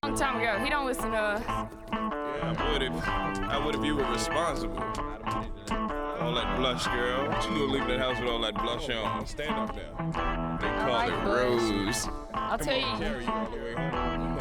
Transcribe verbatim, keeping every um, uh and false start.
long time ago. He don't listen to us. Yeah, I would if I would if you were responsible. All that blush, girl. What you doing leaving that house with all that blush on? Stand up now. They call like it blush. rose. I'll Come tell on, you. carry you all the way home.